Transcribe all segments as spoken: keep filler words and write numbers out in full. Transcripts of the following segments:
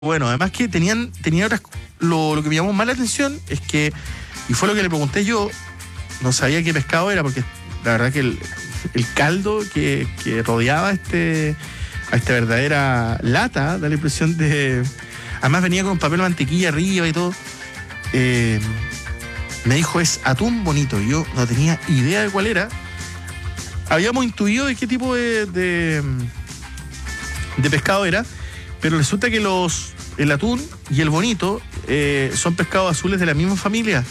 Bueno, además que tenían, tenían otras, lo, lo que me llamó más la atención es que, y fue lo que le pregunté yo, no sabía qué pescado era, porque la verdad que el, el caldo que, que rodeaba este, a esta verdadera lata, da la impresión de... Además venía con un papel de mantequilla arriba y todo. Eh, me dijo, es atún bonito. Yo no tenía idea de cuál era. Habíamos intuido de qué tipo de, de, de pescado era, pero resulta que los el atún y el bonito eh, son pescados azules de la misma familia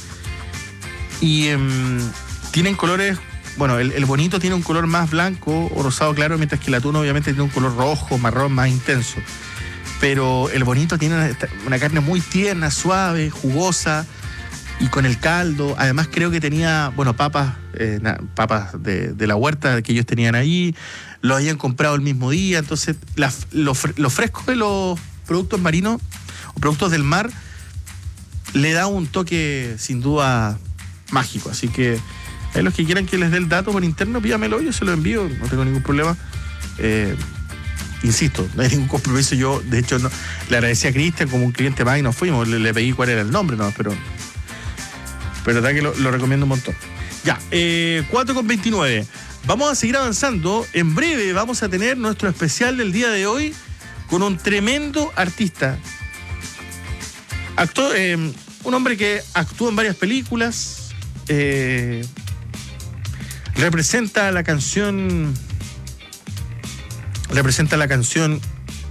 y eh, tienen colores, bueno, el, el bonito tiene un color más blanco o rosado claro, mientras que el atún obviamente tiene un color rojo, marrón, más intenso. Pero el bonito tiene una, una carne muy tierna, suave, jugosa y con el caldo. Además creo que tenía, bueno, papas, eh, na, papas de, de la huerta que ellos tenían ahí. Lo habían comprado el mismo día. Entonces la, lo, lo fresco de los productos marinos o productos del mar le da un toque sin duda mágico. Así que a los que quieran que les dé el dato por interno, pídamelo, yo se lo envío, no tengo ningún problema. Eh, Insisto, no hay ningún compromiso. Yo, de hecho, no, le agradecí a Cristian como un cliente más y nos fuimos. Le, le pedí cuál era el nombre, no, pero. Pero verdad que lo, lo recomiendo un montón. Ya, eh, cuatro con veintinueve. Vamos a seguir avanzando. En breve vamos a tener nuestro especial del día de hoy con un tremendo artista. Actor, eh, un hombre que actúa en varias películas. Eh, representa la canción. Representa la canción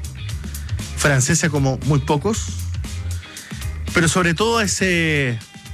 francesa como muy pocos, pero sobre todo a ese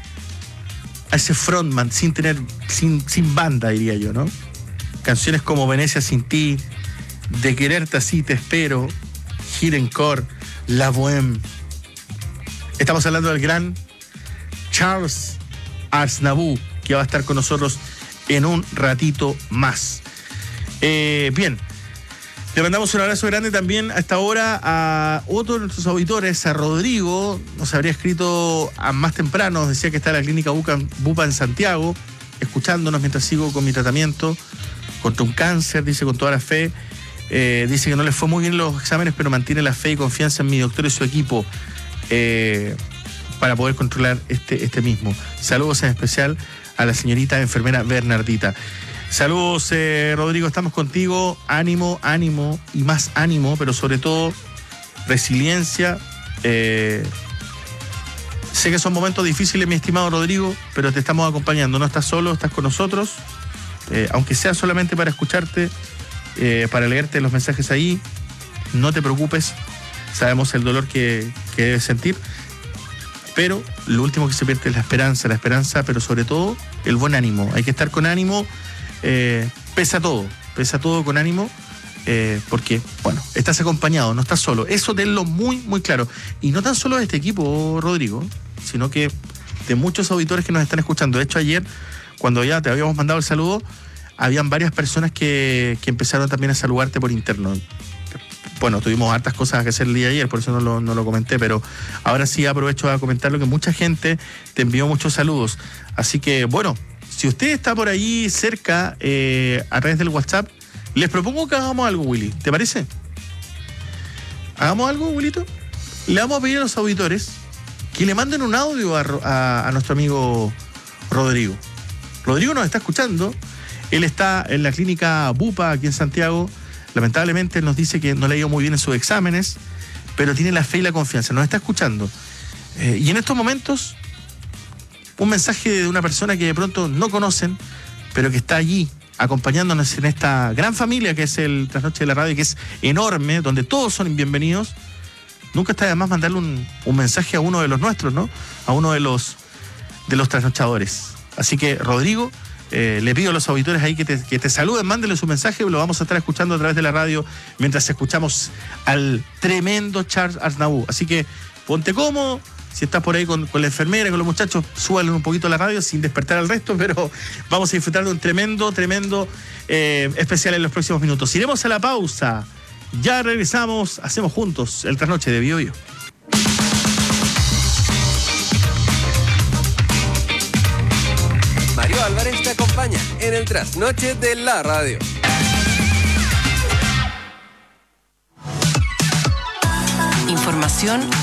a ese frontman sin tener sin, sin banda, diría yo, ¿no? Canciones como Venecia sin ti, De quererte así te espero, Girencourt, La Bohème. Estamos hablando del gran Charles Aznavour, que va a estar con nosotros en un ratito más. Eh, bien. Le mandamos un abrazo grande también a esta hora a otro de nuestros auditores, a Rodrigo. Nos habría escrito a más temprano, nos decía que está en la clínica Bupa, Bupa en Santiago, escuchándonos mientras sigo con mi tratamiento contra un cáncer, dice con toda la fe. Eh, dice que no le fue muy bien los exámenes, pero mantiene la fe y confianza en mi doctor y su equipo eh, para poder controlar este, este mismo. Saludos en especial a la señorita enfermera Bernardita. Saludos, eh, Rodrigo, estamos contigo. Ánimo, ánimo y más ánimo, pero sobre todo resiliencia. Eh, sé que son momentos difíciles, mi estimado Rodrigo, pero te estamos acompañando. No estás solo, estás con nosotros. Eh, aunque sea solamente para escucharte, eh, para leerte los mensajes ahí, no te preocupes. Sabemos el dolor que, que debes sentir. Pero lo último que se pierde es la esperanza, la esperanza, pero sobre todo el buen ánimo. Hay que estar con ánimo. Eh, pesa todo, pesa todo con ánimo, eh, porque, bueno, estás acompañado, no estás solo. Eso tenlo muy, muy claro. Y no tan solo de este equipo, Rodrigo, sino que de muchos auditores que nos están escuchando. De hecho, ayer, cuando ya te habíamos mandado el saludo, habían varias personas que, que empezaron también a saludarte por interno. Bueno, tuvimos hartas cosas que hacer el día de ayer, por eso no lo, no lo comenté, pero ahora sí aprovecho a comentarlo, que mucha gente te envió muchos saludos. Así que, bueno, si usted está por ahí cerca, eh, a través del WhatsApp, les propongo que hagamos algo, Willy. ¿Te parece? ¿Hagamos algo, Willito? Le vamos a pedir a los auditores que le manden un audio a, a, a nuestro amigo Rodrigo. Rodrigo nos está escuchando. Él está en la clínica Bupa, aquí en Santiago. Lamentablemente nos dice que no le ha ido muy bien en sus exámenes, pero tiene la fe y la confianza. Nos está escuchando. Eh, y en estos momentos, un mensaje de una persona que de pronto no conocen, pero que está allí acompañándonos en esta gran familia que es el Trasnoche de la Radio, que es enorme, donde todos son bienvenidos. Nunca está de más mandarle un, un mensaje a uno de los nuestros, ¿no? A uno de los, de los trasnochadores. Así que, Rodrigo, eh, le pido a los auditores ahí que te, que te saluden, mándenle su mensaje, lo vamos a estar escuchando a través de la radio mientras escuchamos al tremendo Charles Aznavour. Así que, ponte cómodo. Si estás por ahí con, con la enfermera, con los muchachos, súbanle un poquito la radio sin despertar al resto, pero vamos a disfrutar de un tremendo, tremendo eh, especial en los próximos minutos. Iremos a la pausa. Ya regresamos, hacemos juntos el Trasnoche de Bio Bio. Mario Álvarez te acompaña en el Trasnoche de la Radio. Información información